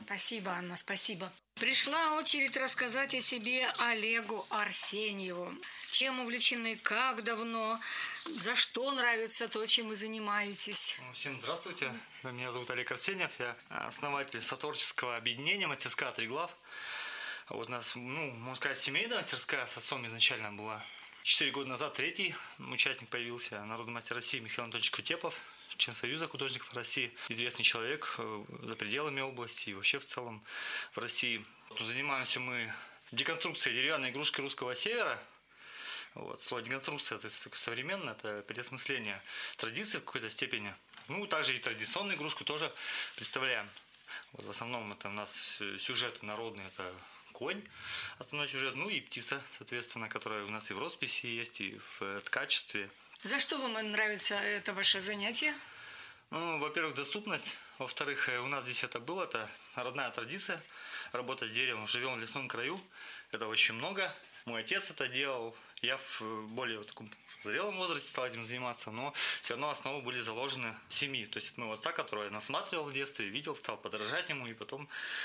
Спасибо, Анна, спасибо. Пришла очередь рассказать о себе Олегу Арсеньеву. Чем увлечены, как давно, за что нравится то, чем вы занимаетесь? Всем здравствуйте, меня зовут Олег Арсеньев, я основатель сотворческого объединения «Мастерская Триглав». Вот у нас, можно сказать, семейная мастерская с отцом изначально была. 4 года назад третий участник появился, народный мастер России Михаил Анатольевич Кутепов, член Союза художников России, известный человек за пределами области и вообще в целом в России. Занимаемся мы деконструкцией деревянной игрушки русского севера. Вот. Слово деконструкция это современное, это переосмысление традиции в какой-то степени. Также и традиционную игрушку тоже представляем. Вот, в основном это у нас сюжет народный, это конь, основной сюжет, и птица, соответственно, которая у нас и в росписи есть, и в ткачестве. За что вам нравится это ваше занятие? Во-первых, доступность. Во-вторых, у нас здесь это родная традиция, работа с деревом, живем в лесном краю, это очень много. Мой отец это делал, я в более таком зрелом возрасте стал этим заниматься, но все равно основы были заложены в семьи. То есть от моего отца, которого я насматривал в детстве, видел, стал подражать ему, и потом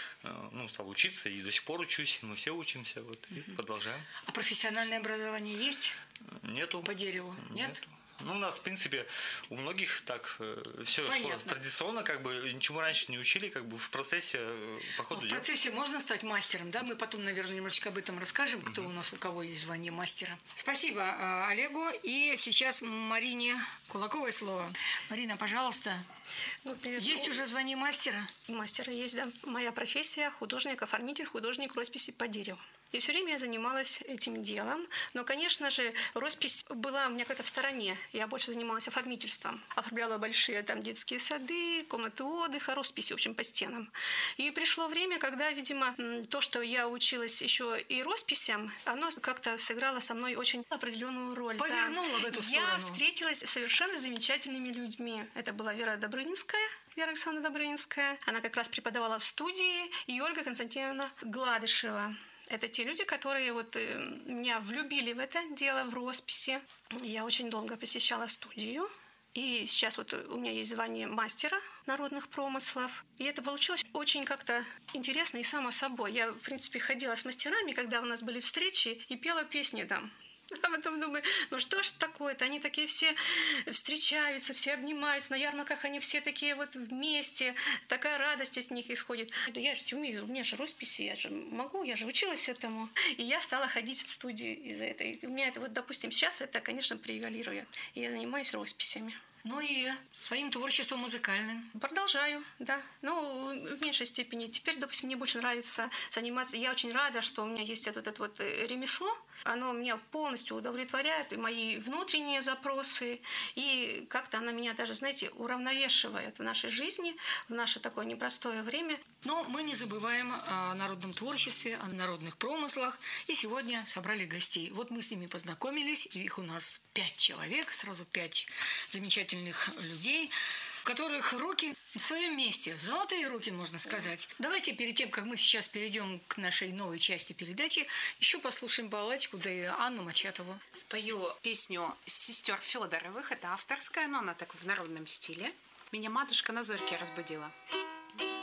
стал учиться, и до сих пор учусь, мы все учимся, и продолжаем. А профессиональное образование есть? Нету. По дереву? Нет? Нету. У нас, в принципе, у многих так все шло традиционно, ничего раньше не учили, в процессе по ходу В процессе можно стать мастером, да? Мы потом, наверное, немножечко об этом расскажем, кто у кого есть звание мастера. Спасибо Олегу. И сейчас Марине Кулаковой слово. Марина, пожалуйста. Есть уже звание мастера? Мастера есть, да. Моя профессия – художник-оформитель, художник росписи по дереву. И все время я занималась этим делом. Но, конечно же, роспись была у меня как-то в стороне. Я больше занималась оформительством. Оформляла большие детские сады, комнаты отдыха, росписи, в общем, по стенам. И пришло время, когда, видимо, то, что я училась еще и росписям, оно как-то сыграло со мной очень определенную роль. Повернула в эту сторону. Я встретилась с совершенно замечательными людьми. Это была Вера Александровна Добрынинская. Она как раз преподавала в студии. И Ольга Константиновна Гладышева. Это те люди, которые меня влюбили в это дело, в росписи. Я очень долго посещала студию. И сейчас у меня есть звание мастера народных промыслов. И это получилось очень как-то интересно и само собой. Я, в принципе, ходила с мастерами, когда у нас были встречи, и пела песни там. А потом думаю, что ж такое-то? Они такие все встречаются, все обнимаются. На ярмарках они все такие вместе. Такая радость из них исходит. Я же умею, у меня же росписи, я же могу, я же училась этому. И я стала ходить в студию из-за этого. И у меня это допустим, сейчас это, конечно, превалирует. И я занимаюсь росписями. И своим творчеством музыкальным. Продолжаю, да. В меньшей степени. Теперь, допустим, мне больше нравится заниматься. Я очень рада, что у меня есть это ремесло. Оно меня полностью удовлетворяет, и мои внутренние запросы. И как-то оно меня даже, уравновешивает в нашей жизни, в наше такое непростое время. Но мы не забываем о народном творчестве, о народных промыслах. И сегодня собрали гостей. Мы с ними познакомились. Их у нас 5 человек, сразу 5 замечательных людей, у которых руки в своем месте. Золотые руки, можно сказать. Давайте перед тем, как мы сейчас перейдем к нашей новой части передачи, еще послушаем балалайчику, да и Анну Мачатову. Спою песню сестер Федоровых. Это авторская, но она так в народном стиле. Меня матушка на зорьке разбудила.